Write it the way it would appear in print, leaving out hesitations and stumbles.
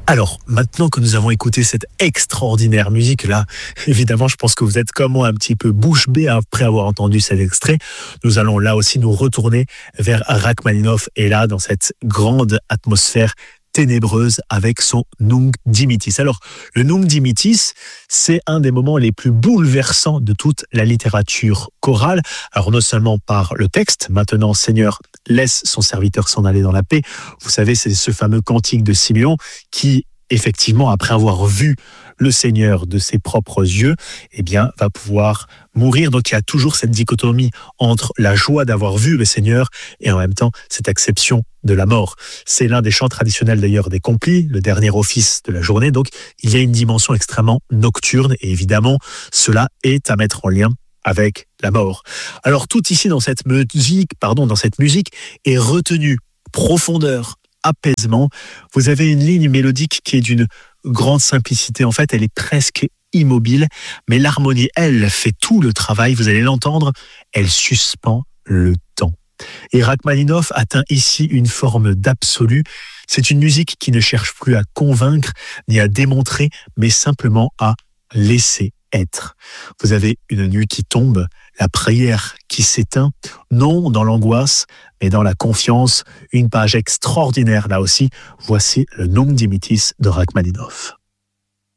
Alors, maintenant que nous avons écouté cette extraordinaire musique-là, évidemment, je pense que vous êtes comme moi un petit peu bouche bée après avoir entendu cet extrait. Nous allons là aussi nous retourner vers Rachmaninoff et là, dans cette grande atmosphère ténébreuse avec son Nunc Dimittis. Alors, le Nunc Dimittis, c'est un des moments les plus bouleversants de toute la littérature chorale. Alors, non seulement par le texte, maintenant Seigneur laisse son serviteur s'en aller dans la paix. Vous savez, c'est ce fameux cantique de Siméon qui, effectivement, après avoir vu le Seigneur de ses propres yeux, eh bien, va pouvoir mourir. Donc, il y a toujours cette dichotomie entre la joie d'avoir vu le Seigneur et en même temps cette acception de la mort. C'est l'un des chants traditionnels d'ailleurs des Complis, le dernier office de la journée. Donc, il y a une dimension extrêmement nocturne et évidemment, cela est à mettre en lien avec la mort. Alors, tout ici dans cette musique, est retenu profondeur, apaisement. Vous avez une ligne mélodique qui est d'une grande simplicité. En fait, elle est presque immobile, mais l'harmonie, elle, fait tout le travail. Vous allez l'entendre, elle suspend le temps. Et Rachmaninoff atteint ici une forme d'absolu. C'est une musique qui ne cherche plus à convaincre ni à démontrer, mais simplement à laisser être. Vous avez une nuit qui tombe, la prière qui s'éteint, non dans l'angoisse, mais dans la confiance. Une page extraordinaire là aussi. Voici le Nunc Dimittis de Rachmaninoff.